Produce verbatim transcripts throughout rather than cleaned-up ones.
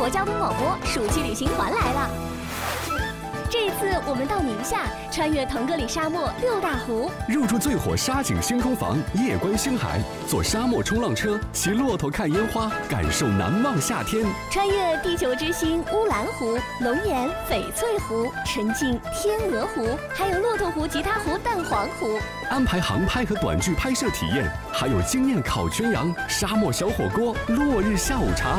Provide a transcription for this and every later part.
国交通广播暑期旅行团来了。这一次我们到宁夏，穿越腾格里沙漠六大湖， 入住最火沙景星空房，夜观星海，坐沙漠冲浪车，骑骆驼看烟花，感受难忘夏天。 穿越地球之星乌兰湖、龙岩、翡翠湖、沉浸天鹅湖，还有骆驼湖、吉他湖、蛋黄湖。 安排航拍和短剧拍摄体验，还有经验烤全羊、沙漠小火锅、落日下午茶。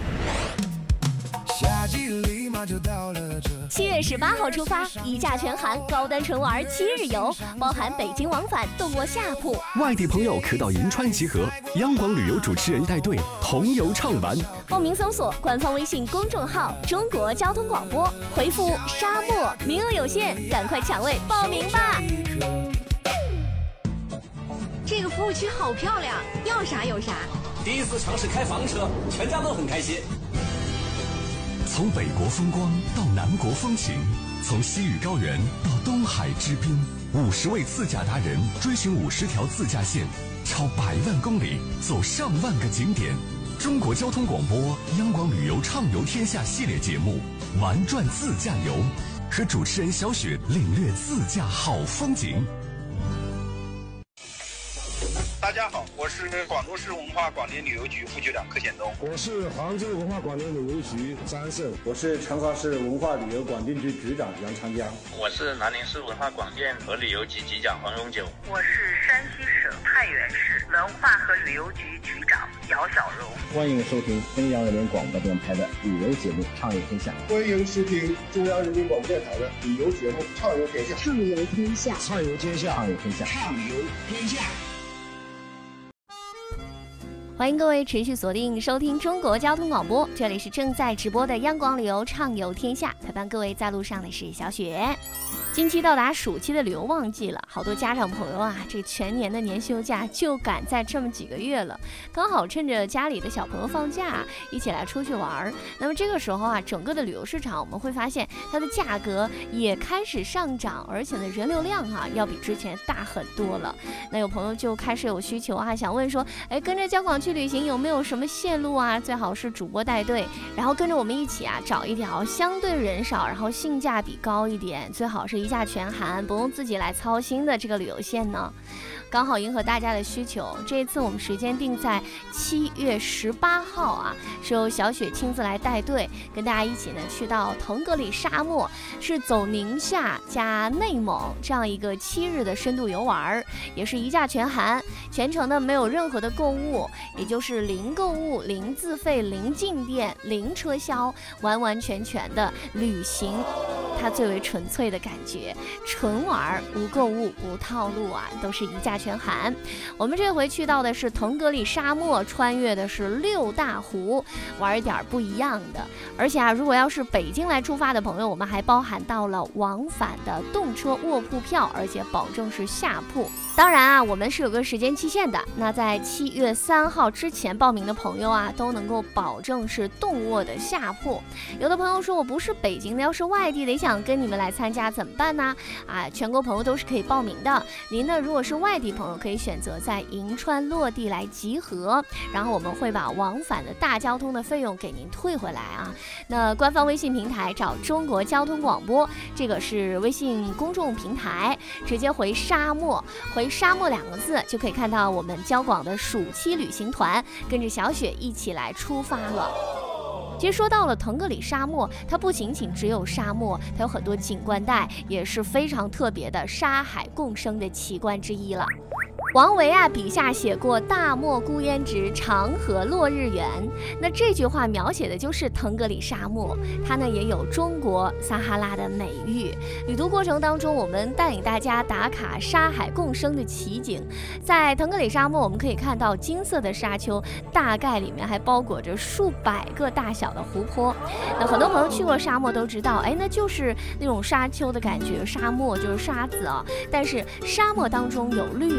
夏季立马就到了这。 七月十八号出发，一价全含高端纯玩七日游，包含北京往返、动卧下铺。 外地朋友可到银川集合，央广旅游主持人带队，同游畅玩。 报名搜索官方微信公众号“中国交通广播”，回复“沙漠”，名额有限，赶快抢位报名吧！ 这个服务区好漂亮，要啥有啥。 第一次尝试开房车，全家都很开心。 从北国风光到南国风情，从西域高原到东海之滨，五十位自驾达人追寻五十条自驾线，超百万公里，走上万个景点。中国交通广播央广旅游畅游天下系列节目《玩转自驾游》，和主持人小雪领略自驾好风景。 大家好，我是广州市文化广电旅游局副局长柯显东。 我是杭州文化广电旅游局张胜。 我是成华市文化旅游广电局局长杨长江。 我是南宁市文化广电和旅游局局长黄永久。 我是山西省太原市文化和旅游局局长姚小荣。 欢迎收听中央人民广播电台的旅游节目《畅游天下》。 欢迎收听中央人民广播电台的旅游节目《畅游天下》。 畅游天下， 畅游天下， 畅游天下， 畅游天下。 欢迎各位持续锁定收听中国交通广播，这里是正在直播的央广旅游畅游天下，陪伴各位在路上的是小雪。近期到达暑期的旅游旺季了，好多家长朋友啊，这全年的年休假就赶在这么几个月了，刚好趁着家里的小朋友放假，一起来出去玩。那么这个时候啊，整个的旅游市场我们会发现它的价格也开始上涨，而且呢人流量啊要比之前大很多了。那有朋友就开始有需求啊，想问说，哎，跟着交广去旅行有没有什么线路啊？最好是主播带队，然后跟着我们一起啊，找一条相对人少，然后性价比高一点，最好是一价全含，不用自己来操心的这个旅游线呢。刚好迎合大家的需求，这一次我们时间定在七月十八号啊，是由小雪亲自来带队，跟大家一起呢去到腾格里沙漠，是走宁夏加内蒙这样一个七日的深度游玩，也是一价全含，全程呢没有任何的购物，也就是零购物、零自费、零进店、零车销，完完全全的旅行，它最为纯粹的感觉，纯玩无购物无套路啊，都是一价全含。我们这回去到的是腾格里沙漠，穿越的是六大湖，玩一点不一样的。而且啊，如果要是北京来出发的朋友，我们还包含到了往返的动车卧铺票，而且保证是下铺。当然啊，我们是有个时间期限的，那在七月三号之前报名的朋友啊，都能够保证是动卧的下铺。有的朋友说我不是北京的，要是外地的也想跟你们来参加怎么办呢？啊，全国朋友都是可以报名的。您呢，如果是外地朋友，可以选择在银川落地来集合，然后我们会把往返的大交通的费用给您退回来啊。那官方微信平台找中国交通广播，这个是微信公众平台，直接回沙漠，回沙漠两个字就可以看到我们交广的暑期旅行团，跟着小雪一起来出发了。其实说到了腾格里沙漠，它不仅仅只有沙漠，它有很多景观带，也是非常特别的沙海共生的奇观之一了。王维啊笔下写过大漠孤烟直，长河落日圆，那这句话描写的就是腾格里沙漠，它呢也有中国撒哈拉的美誉。旅途过程当中，我们带领大家打卡沙海共生的奇景。在腾格里沙漠，我们可以看到金色的沙丘，大概里面还包裹着数百个大小的湖泊。那很多朋友去过沙漠都知道，哎，那就是那种沙丘的感觉，沙漠就是沙子啊。但是沙漠当中有绿洲，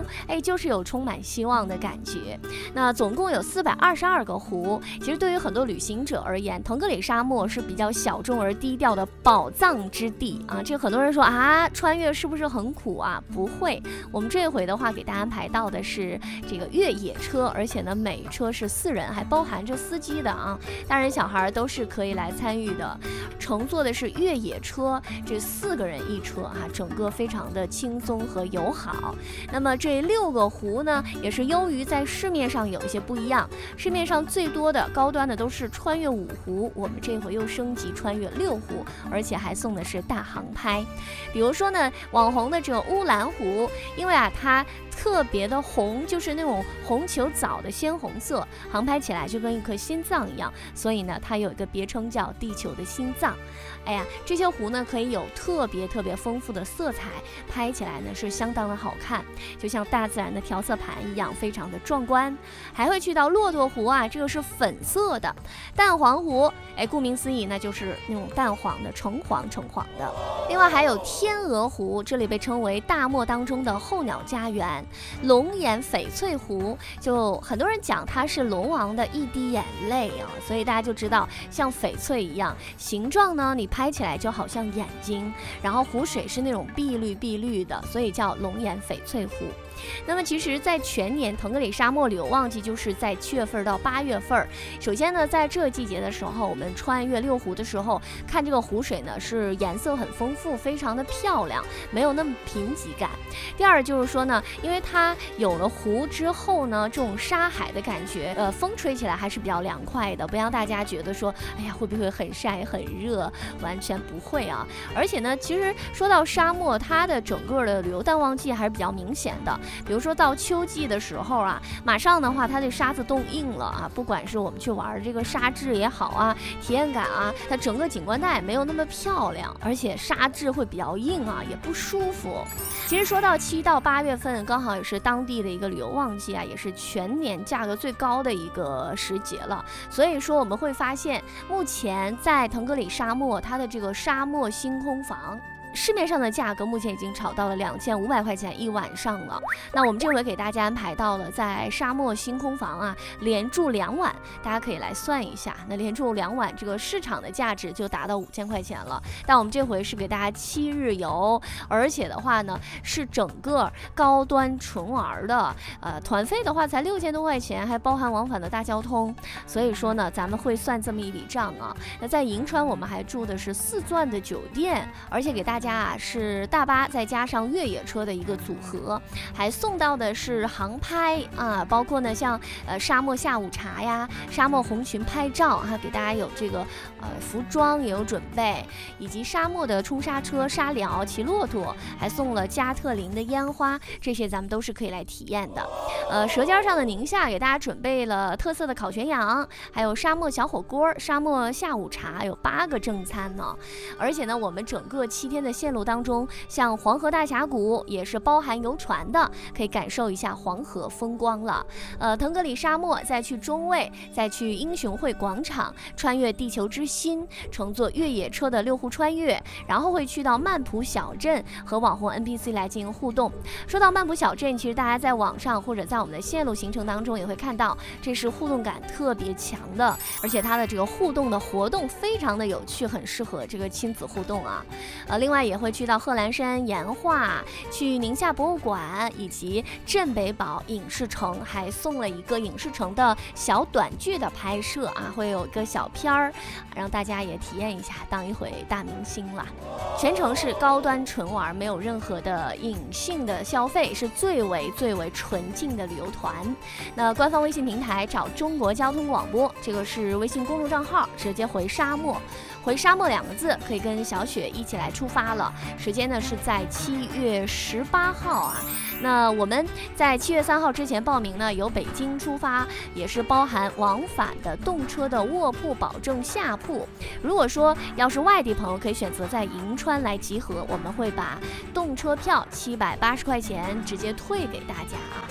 哎，就是有充满希望的感觉。那总共有四百二十二个湖，其实对于很多旅行者而言，腾格里沙漠是比较小众而低调的宝藏之地啊。这很多人说啊，穿越是不是很苦啊？不会，我们这回的话给大家安排到的是这个越野车，而且呢每车是四人，还包含着司机的啊，大人小孩都是可以来参与的。乘坐的是越野车，这四个人一车啊，整个非常的轻松和友好。那么这六个湖呢，也是由于在市面上有一些不一样，市面上最多的高端的都是穿越五湖，我们这回又升级穿越六湖，而且还送的是大航拍。比如说呢，网红的这个乌兰湖，因为啊它特别的红，就是那种红球藻的鲜红色，航拍起来就跟一颗心脏一样，所以呢它有一个别称叫地球的心脏。哎呀，这些湖呢可以有特别特别丰富的色彩，拍起来呢是相当的好看，就像大自然的调色盘一样，非常的壮观。还会去到骆驼湖啊，这个是粉色的。蛋黄湖，哎，顾名思义，那就是那种淡黄的，橙黄橙黄的。另外还有天鹅湖，这里被称为大漠当中的候鸟家园。龙眼翡翠湖，就很多人讲它是龙王的一滴眼泪啊，所以大家就知道像翡翠一样，形状呢你拍起来就好像眼睛，然后湖水是那种碧绿碧绿的，所以叫龙眼翡翠湖。那么其实在全年腾格里沙漠旅游旺季就是在七月份到八月份。首先呢，在这个季节的时候，我们穿越六湖的时候，看这个湖水呢是颜色很丰富，非常的漂亮，没有那么贫瘠感。第二就是说呢，因为它有了湖之后呢，这种沙海的感觉，呃，风吹起来还是比较凉快的，不让大家觉得说，哎呀，会不会很晒很热？完全不会啊。而且呢，其实说到沙漠，它的整个的旅游淡旺季还是比较明显的。比如说到秋季的时候啊，马上的话它这沙子冻硬了啊，不管是我们去玩这个沙质也好啊，体验感啊，它整个景观带没有那么漂亮，而且沙质会比较硬啊，也不舒服。其实说到七到八月份，刚好也是当地的一个旅游旺季啊，也是全年价格最高的一个时节了。所以说我们会发现，目前在腾格里沙漠，它的这个沙漠星空房，市面上的价格目前已经炒到了两千五百块钱一晚上了。那我们这回给大家安排到了在沙漠星空房啊，连住两晚，大家可以来算一下，那连住两晚这个市场的价值就达到五千块钱了。但我们这回是给大家七日游，而且的话呢是整个高端纯玩的，呃，团费的话才六千多块钱，还包含往返的大交通。所以说呢，咱们会算这么一笔账啊。那在银川我们还住的是四钻的酒店，而且给大家啊是大巴再加上越野车的一个组合，还送到的是航拍啊，包括呢像呃沙漠下午茶呀、沙漠红裙拍照哈、啊，给大家有这个呃服装也有准备，以及沙漠的冲沙车、沙疗、骑骆驼，还送了加特林的烟花，这些咱们都是可以来体验的。呃，舌尖上的宁夏给大家准备了特色的烤全羊，还有沙漠小火锅、沙漠下午茶，有八个正餐呢。而且呢，我们整个七天的线路当中，像黄河大峡谷也是包含游船的，可以感受一下黄河风光了。呃，腾格里沙漠，再去中卫，再去英雄会广场，穿越地球之心，乘坐越野车的六湖穿越，然后会去到曼普小镇和网红 N P C 来进行互动。说到曼普小镇，其实大家在网上或者在我们的线路行程当中也会看到，这是互动感特别强的，而且它的这个互动的活动非常的有趣，很适合这个亲子互动啊。呃，另外也会去到贺兰山岩画，去宁夏博物馆以及镇北堡影视城，还送了一个影视城的小短剧的拍摄啊，会有一个小片儿，让大家也体验一下，当一回大明星了。全程是高端纯玩，没有任何的隐性的消费，是最为最为纯净的旅游团。那官方微信平台找中国交通广播，这个是微信公众账号，直接回沙漠，回沙漠两个字，可以跟小雪一起来出发了。时间呢是在七月十八号啊。那我们在七月三号之前报名呢，由北京出发，也是包含往返的动车的卧铺保证下铺。如果说要是外地朋友，可以选择在银川来集合，我们会把动车票七百八十块钱直接退给大家啊。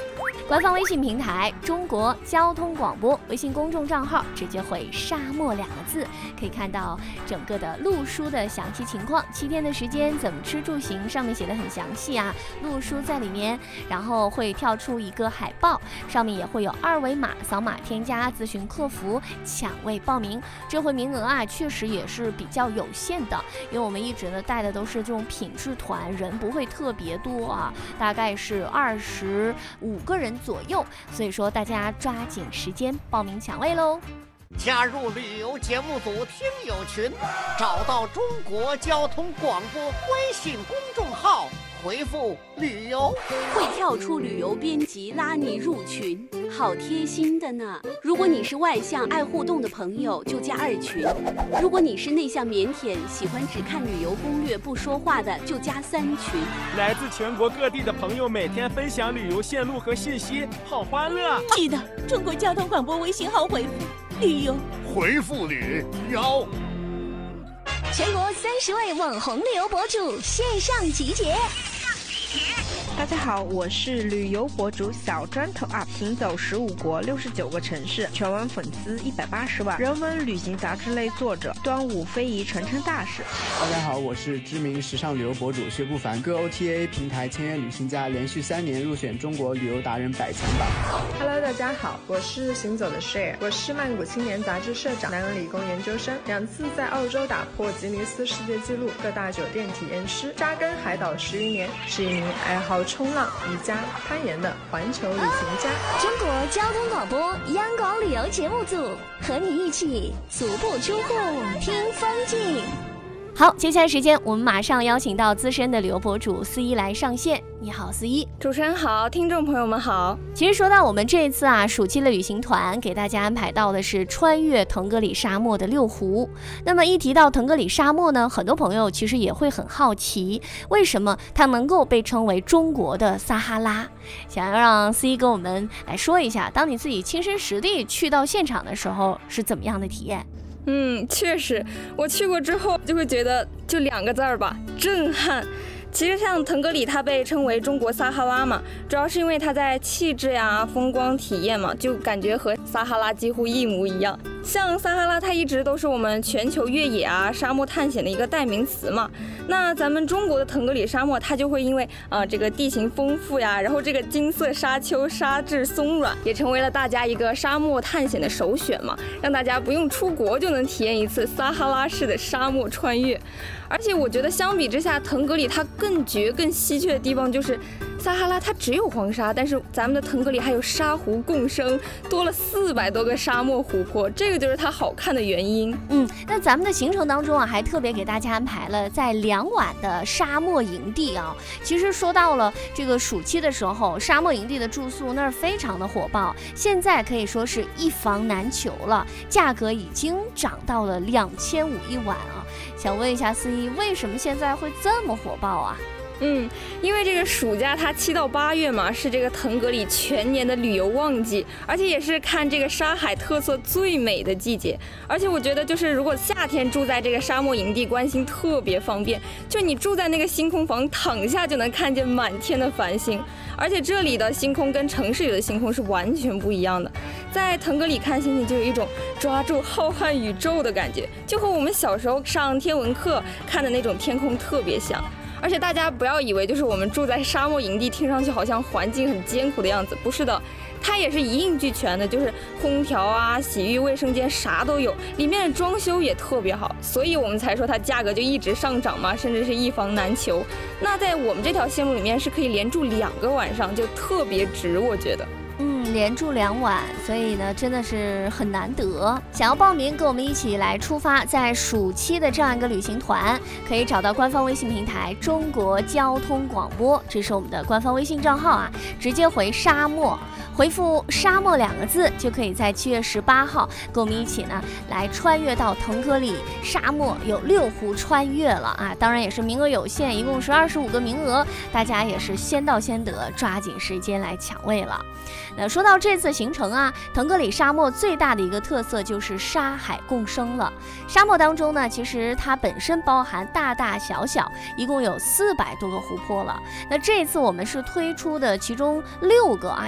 官方微信平台中国交通广播，微信公众账号直接回沙漠两个字，可以看到整个的路书的详细情况，七天的时间怎么吃住行，上面写的很详细啊，路书在里面，然后会跳出一个海报，上面也会有二维码，扫码添加咨询客服抢位报名。这回名额啊确实也是比较有限的，因为我们一直呢带的都是这种品质团，人不会特别多啊，大概是二十五个人左右，所以说大家抓紧时间报名抢位喽。 加入旅游节目组听友群，找到中国交通广播微信公众号，回复旅游会跳出旅游编辑拉你入群，好贴心的呢。如果你是外向爱互动的朋友就加二群，如果你是内向腼腆喜欢只看旅游攻略不说话的就加三群。 来自全国各地的朋友每天分享旅游线路和信息，好欢乐。 记得中国交通广播微信号回复旅游， 回复旅游。 全国三十位网红旅游博主线上集结。 大家好，我是旅游博主小砖头 up， 行走十五国六十九个城市，全网粉丝一百八十万，人文旅行杂志类作者，端午非遗传承大使。 大家好，我是知名时尚旅游博主薛不凡，各 O T A 平台签约旅行家，连续三年入选中国旅游达人百强榜。 Hello， 大家好，我是行走的 Share， 我是曼谷青年杂志社长，南洋理工研究生，两次在澳洲打破吉尼斯世界纪录，各大酒店体验师，扎根海岛十余年，是一名爱好冲浪、瑜伽、攀岩的环球旅行家。 中国交通广播央广旅游节目组和你一起足不出户听风景。好，接下来时间我们马上邀请到资深的旅游博主思怡来上线。你好，思怡。 主持人好，听众朋友们好。 其实说到我们这一次啊，暑期的旅行团给大家安排到的是穿越腾格里沙漠的六湖。那么一提到腾格里沙漠呢，很多朋友其实也会很好奇，为什么它能够被称为中国的撒哈拉？想要让思怡跟我们来说一下，当你自己亲身实地去到现场的时候是怎么样的体验？ 嗯，确实，我去过之后就会觉得就两个字儿吧，震撼。其实像腾格里它被称为中国撒哈拉嘛，主要是因为它在气质呀、风光体验嘛，就感觉和撒哈拉几乎一模一样。像撒哈拉它一直都是我们全球越野啊、沙漠探险的一个代名词嘛。那咱们中国的腾格里沙漠，它就会因为啊、呃、这个地形丰富呀，然后这个金色沙丘沙质松软，也成为了大家一个沙漠探险的首选嘛，让大家不用出国就能体验一次撒哈拉式的沙漠穿越。而且我觉得相比之下，腾格里它更绝、更稀缺的地方就是撒哈拉它只有黄沙，但是咱们的腾格里还有沙湖共生，多了四百多个沙漠湖泊，这个就是它好看的原因。 嗯，那咱们的行程当中啊，还特别给大家安排了在两晚的沙漠营地啊。其实说到了这个暑期的时候，沙漠营地的住宿那儿非常的火爆，现在可以说是一房难求了，价格已经涨到了两千五一晚啊。想问一下思怡，为什么现在会这么火爆啊？ 嗯，因为这个暑假它七到八月嘛，是这个腾格里全年的旅游旺季，而且也是看这个沙海特色最美的季节。而且我觉得，就是如果夏天住在这个沙漠营地，观星特别方便，就你住在那个星空房，躺下就能看见满天的繁星。而且这里的星空跟城市里的星空是完全不一样的。在腾格里看星星，就有一种抓住浩瀚宇宙的感觉，就和我们小时候上天文课看的那种天空特别像。而且大家不要以为就是我们住在沙漠营地，听上去好像环境很艰苦的样子，不是的，它也是一应俱全的，就是空调啊、洗浴、卫生间啥都有，里面的装修也特别好，所以我们才说它价格就一直上涨嘛，甚至是一房难求。那在我们这条线路里面是可以连住两个晚上，就特别值，我觉得。 嗯，连住两晚，所以呢真的是很难得。想要报名跟我们一起来出发在暑期的这样一个旅行团，可以找到官方微信平台中国交通广播，这是我们的官方微信账号啊，直接回沙漠，回复沙漠两个字，就可以在七月十八号跟我们一起呢来穿越到腾格里沙漠，有六湖穿越了啊！当然也是名额有限，一共是二十五个名额，大家也是先到先得，抓紧时间来抢位了。那说到这次行程啊，腾格里沙漠最大的一个特色就是沙海共生了。沙漠当中呢，其实它本身包含大大小小，一共有四百多个湖泊了。那这次我们是推出的其中六个啊。